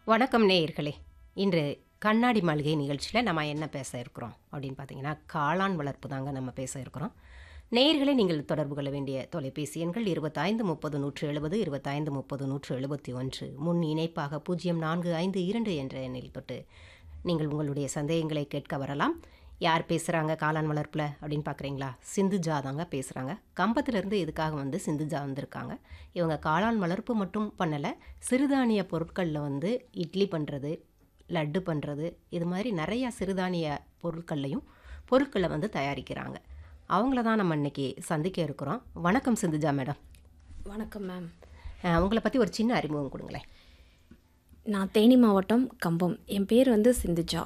வணக்கம் நேயர்களே. இன்று கண்ணாடி மாளிகை நிகழ்ச்சியில் நம்ம என்ன பேச இருக்கிறோம் அப்படின்னு பார்த்தீங்கன்னா, காளான் வளர்ப்பு தாங்க நம்ம பேச இருக்கிறோம். நேயர்களே, நீங்கள் தொடர்பு கொள்ள வேண்டிய தொலைபேசி எண்கள் 25 30 170 25 30 171, முன் இணைப்பாக 0452 என்ற எண்ணில் தொட்டு நீங்கள் உங்களுடைய சந்தேகங்களை கேட்க வரலாம். யார் பேசுகிறாங்க காளான் வளர்ப்பில் அப்படின்னு பார்க்குறீங்களா? சிந்துஜா தாங்க பேசுகிறாங்க. கம்பத்திலேருந்து இதுக்காக சிந்துஜா வந்திருக்காங்க. இவங்க காளான் வளர்ப்பு மட்டும் பண்ணலை, சிறுதானிய பொருட்களில் இட்லி பண்ணுறது, லட்டு பண்ணுறது, இது மாதிரி நிறையா சிறுதானிய பொருட்களை தயாரிக்கிறாங்க. அவங்கள தான் நம்ம இன்றைக்கி சந்திக்க இருக்கிறோம். வணக்கம் சிந்துஜா மேடம். வணக்கம் மேம். உங்களை பற்றி ஒரு சின்ன அறிமுகம் கொடுங்களேன். நான் தேனி மாவட்டம் கம்பம். என் பேர் சிந்துஜா.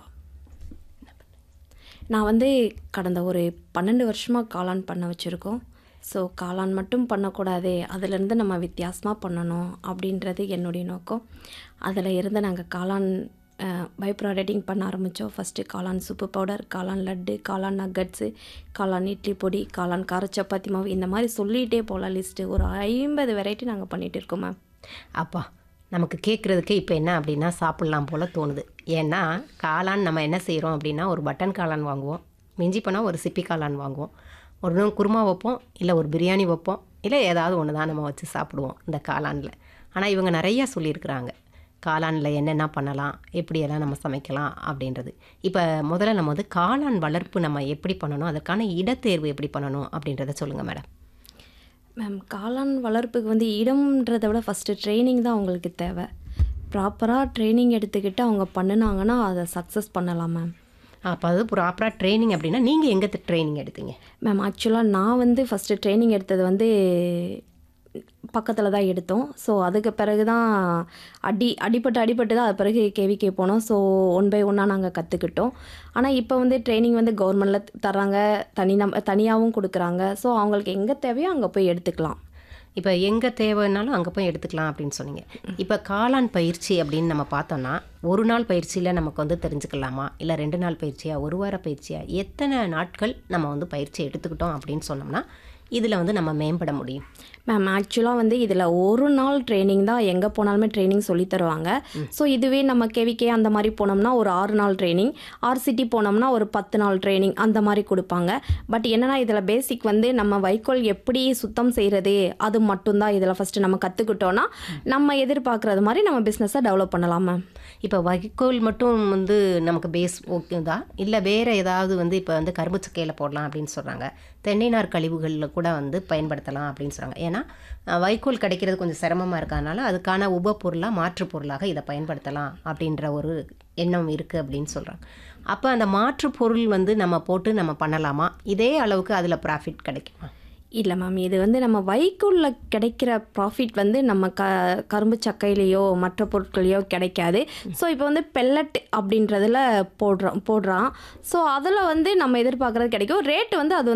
நான் கடந்த ஒரு 12 வருஷமாக காளான் பண்ண வச்சுருக்கோம். ஸோ காளான் மட்டும் பண்ணக்கூடாது, அதிலேருந்து நம்ம வித்தியாசமாக பண்ணணும் அப்படின்றது என்னுடைய நோக்கம். அதில் இருந்து நாங்கள் காளான் பை ப்ராடக்டிங் பண்ண ஆரம்பித்தோம். ஃபஸ்ட்டு காளான் சூப்பு பவுடர், காளான் லட்டு, காளான் நக்கட்ஸு, காளான் இட்லி பொடி, காளான் கார சப்பாத்தி மாவு, இந்த மாதிரி சொல்லிகிட்டே போகலாம். லிஸ்ட்டு ஒரு 50 வெரைட்டி நாங்கள் பண்ணிகிட்டு இருக்கோம் மேம். அப்பா, நமக்கு கேட்குறதுக்கே இப்போ என்ன அப்படின்னா சாப்பிட்லாம் போல் தோணுது. ஏன்னா காளான் நம்ம என்ன செய்கிறோம் அப்படின்னா, ஒரு பட்டன் காளான் வாங்குவோம், மிஞ்சி போனால் ஒரு சிப்பி காளான் வாங்குவோம், ஒரு குருமா வைப்போம், இல்லை ஒரு பிரியாணி வைப்போம், இல்லை ஏதாவது ஒன்று தான் நம்ம வச்சு சாப்பிடுவோம் இந்த காளானில். ஆனால் இவங்க நிறையா சொல்லியிருக்கிறாங்க காளானில் என்னென்ன பண்ணலாம், எப்படியெல்லாம் நம்ம சமைக்கலாம் அப்படின்றது. இப்போ முதல்ல நம்ம காளான் வளர்ப்பு நம்ம எப்படி பண்ணணும், அதற்கான இடத்தேர்வு எப்படி பண்ணணும் அப்படின்றத சொல்லுங்கள் மேடம். மேம், காளான் வளர்ப்புக்கு இடம்ன்றதை விட ஃபஸ்ட்டு ட்ரைனிங் தான் அவங்களுக்கு தேவை. ப்ராப்பராக ட்ரைனிங் எடுத்துக்கிட்டு அவங்க பண்ணினாங்கன்னா அதை சக்ஸஸ் பண்ணலாம் மேம். அப்போ அது ப்ராப்பராக ட்ரைனிங் அப்படின்னா நீங்கள் எங்கே ட்ரைனிங் எடுத்தீங்க மேம்? ஆக்சுவலாக நான் ஃபஸ்ட்டு ட்ரைனிங் எடுத்தது பக்கத்தில் தான் எடுத்தோம். ஸோ அதுக்கு பிறகு தான் அடிபட்டு தான் அது பிறகு கேவிகே போனோம். ஸோ 1 by 1 நாங்கள் கற்றுக்கிட்டோம். ஆனால் இப்போ ட்ரைனிங் கவர்மெண்ட்டில் தர்றாங்க, தனியாகவும் கொடுக்குறாங்க. ஸோ அவங்களுக்கு எங்கே தேவையோ அங்கே போய் எடுத்துக்கலாம். இப்போ எங்கே தேவைன்னாலும் அங்கே போய் எடுத்துக்கலாம் அப்படின்னு சொன்னீங்க. இப்போ காளான் பயிற்சி அப்படின்னு நம்ம பார்த்தோன்னா, ஒரு நாள் பயிற்சியில் நமக்கு தெரிஞ்சுக்கலாமா, இல்லை 2 நாள் பயிற்சியா, ஒரு வார பயிற்சியா, எத்தனை நாட்கள் நம்ம பயிற்சி எடுத்துக்கிட்டோம் அப்படின்னு சொன்னோம்னா இதில் நம்ம மேம்பட முடியும்? மேம், ஆக்சுவலாக இதில் ஒரு நாள் ட்ரைனிங் தான், எங்கே போனாலுமே ட்ரைனிங் சொல்லி தருவாங்க. ஸோ இதுவே நம்ம கேவிகே அந்த மாதிரி போனோம்னா ஒரு 6 நாள் ட்ரைனிங், ஆர்சிடி போனோம்னா ஒரு 10 நாள் ட்ரைனிங் அந்த மாதிரி கொடுப்பாங்க. பட் என்னென்னா இதில் பேசிக் நம்ம வைக்கோல் எப்படி சுத்தம் செய்கிறது அது மட்டும்தான் இதில் ஃபஸ்ட்டு நம்ம கற்றுக்கிட்டோன்னா நம்ம எதிர்பார்க்குறது மாதிரி நம்ம பிஸ்னஸை டெவலப் பண்ணலாம் மேம். இப்போ வைக்கோல் மட்டும் நமக்கு பேஸ் ஓகே தான், இல்லை வேறு ஏதாவது இப்போ கரும்பு சக்கையில் போடலாம் அப்படின்னு சொல்கிறாங்க, தென்னைநார் கழிவுகளில் கூட பயன்படுத்தலாம் அப்படின்னு சொல்கிறாங்க. ஏன்னா வைக்கோல் கிடைக்கிறது கொஞ்சம் சிரமமாக இருக்கிறதுனால அதுக்கான உபப்பொருளாக மாற்றுப் பொருளாக இதை பயன்படுத்தலாம் அப்படின்ற ஒரு எண்ணம் இருக்குது அப்படின்னு சொல்கிறாங்க. அப்போ அந்த மாற்றுப் பொருள் நம்ம போட்டு நம்ம பண்ணலாமா? இதே அளவுக்கு அதில் ப்ராஃபிட் கிடைக்குமா? இல்லை மேம், இது நம்ம வைக்கோலில் கிடைக்கிற ப்ராஃபிட் நம்ம கரும்பு சக்கையிலையோ மற்ற பொருட்களையோ கிடைக்காது. ஸோ இப்போ பெல்லட் அப்படின்றதில் போடுறான். ஸோ அதில் நம்ம எதிர்பார்க்குறது கிடைக்கும். ரேட்டு அது